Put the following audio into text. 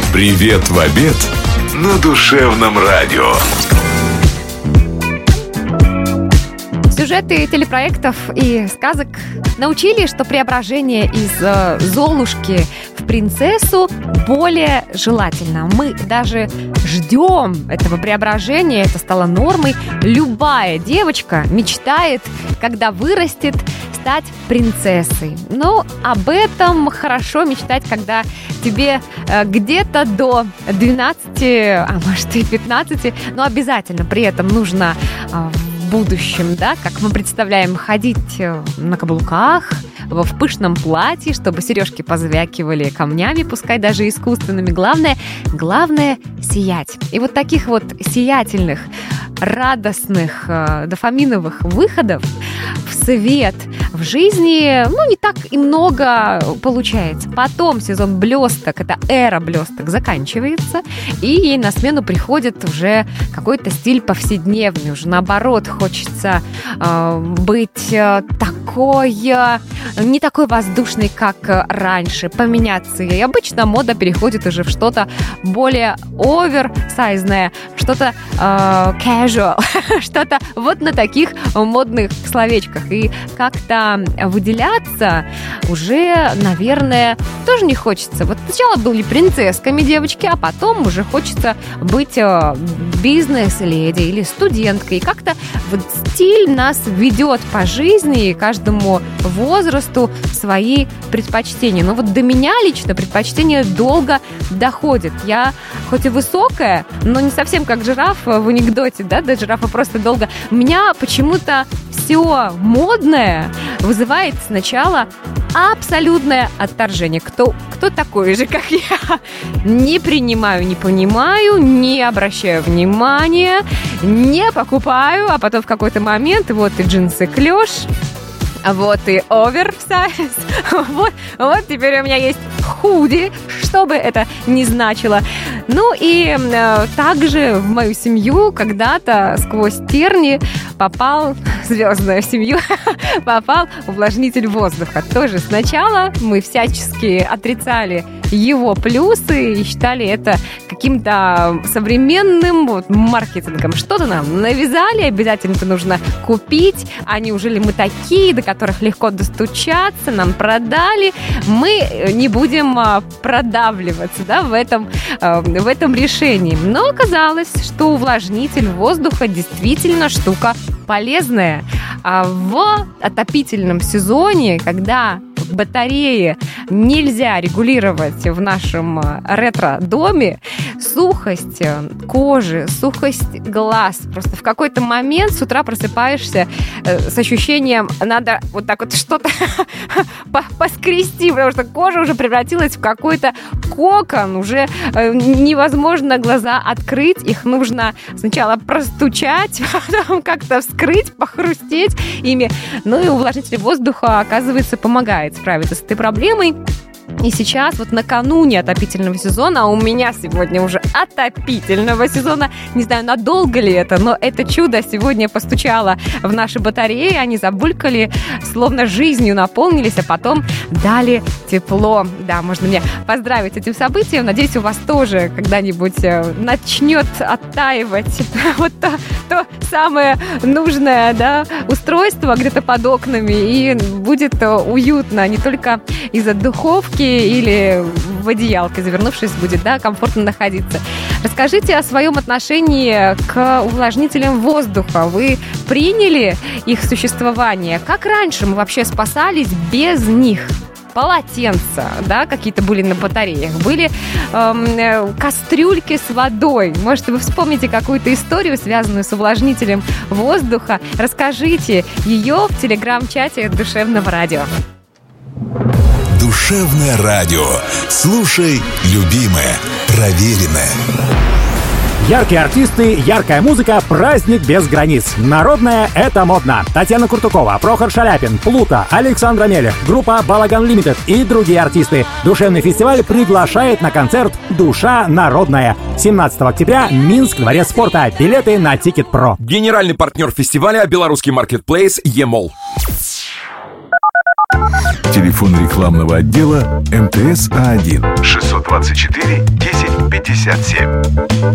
Привет в обед на Душевном радио. Сюжеты телепроектов и сказок научили, что преображение из Золушки в принцессу более желательно. Мы даже ждем этого преображения, это стало нормой. Любая девочка мечтает, когда вырастет, стать принцессой. Но об этом хорошо мечтать, когда тебе где-то до 12, а может и 15, но обязательно при этом нужно в будущем, да, как мы представляем, ходить на каблуках, в пышном платье, чтобы сережки позвякивали камнями, пускай даже искусственными. Главное сиять. И вот таких вот сиятельных, радостных, дофаминовых выходов в свет в жизни, не так и много получается. Потом сезон блесток, эта эра блесток заканчивается, и ей на смену приходит уже какой-то стиль повседневный. Уже наоборот, хочется быть не такой воздушный, как раньше, поменяться. И обычно мода переходит уже в что-то более оверсайзное, что-то casual, что-то вот на таких модных словечках. И как-то выделяться уже, наверное, тоже не хочется. Вот сначала были принцессками девочки, а потом уже хочется быть бизнес-леди или студенткой. И как-то вот стиль нас ведет по жизни, и каждому возрасту свои предпочтения. Но вот до меня лично предпочтение долго доходит. Я хоть и высокая, но не совсем как жирафа в анекдоте, да, жирафа просто долго. У меня почему-то все модное вызывает сначала абсолютное отторжение. Кто такой же, как я? Не принимаю, не понимаю, не обращаю внимания, не покупаю, а потом в какой-то момент вот и джинсы клеш, вот и оверсайз, вот теперь у меня есть худи, что бы это ни значило. Ну и также в мою семью когда-то сквозь терни попал, звездную семью, попал увлажнитель воздуха. Тоже сначала мы всячески отрицали его плюсы и считали это каким-то современным маркетингом. Что-то нам навязали, обязательно это нужно купить, а неужели мы такие, до которых легко достучаться, нам продали, мы не будем продавливаться, да, в этом решении. Но оказалось, что увлажнитель воздуха действительно штука полезная. А в отопительном сезоне, когда батареи нельзя регулировать в нашем ретро-доме, сухость кожи, сухость глаз. Просто в какой-то момент с утра просыпаешься с ощущением, надо вот так вот что-то поскрести, потому что кожа уже превратилась в какой-то кокон, уже невозможно глаза открыть, их нужно сначала простучать, потом как-то вскрыть, похрустеть ими. Ну и увлажнитель воздуха, оказывается, помогает справиться с этой проблемой. И сейчас, вот накануне отопительного сезона, а у меня сегодня уже отопительного сезона, не знаю, надолго ли это, но это чудо сегодня постучало в наши батареи, они забулькали, словно жизнью наполнились, а потом дали тепло. Да, можно меня поздравить с этим событием. Надеюсь, у вас тоже когда-нибудь начнет оттаивать вот то самое нужное, да, устройство где-то под окнами, и будет уютно не только из-за духовки или в одеялко завернувшись, будет, да, комфортно находиться. Расскажите о своем отношении к увлажнителям воздуха. Вы приняли их существование? Как раньше мы вообще спасались без них? Полотенца, да, какие-то были на батареях, были кастрюльки с водой. Может, вы вспомните какую-то историю, связанную с увлажнителем воздуха. Расскажите ее в телеграм-чате Душевного радио. Душевное радио. Слушай, любимое, проверенное. Яркие артисты, яркая музыка, праздник без границ. Народная — это модно. Татьяна Куртукова, Прохор Шаляпин, Плута, Александра Мелех, группа «Балаган Лимитед» и другие артисты. Душевный фестиваль приглашает на концерт «Душа народная». 17 октября, Минск, Дворец спорта. Билеты на Ticket.pro. Генеральный партнер фестиваля — белорусский маркетплейс «Емол». Телефон рекламного отдела МТС А1 624 10 57.